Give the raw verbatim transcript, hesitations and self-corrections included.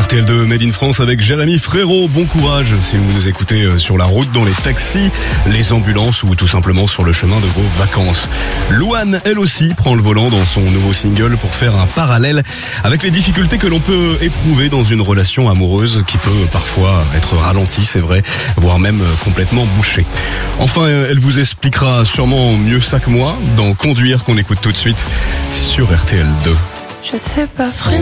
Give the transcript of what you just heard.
R T L deux Made in France avec Jérémy Frérot. Bon courage si vous nous écoutez sur la route, dans les taxis, les ambulances ou tout simplement sur le chemin de vos vacances. Louane, elle aussi, prend le volant dans son nouveau single pour faire un parallèle avec les difficultés que l'on peut éprouver dans une relation amoureuse qui peut parfois être ralentie, c'est vrai, voire même complètement bouchée. Enfin, elle vous expliquera sûrement mieux ça que moi dans Conduire, qu'on écoute tout de suite sur R T L deux. Je sais pas freiner.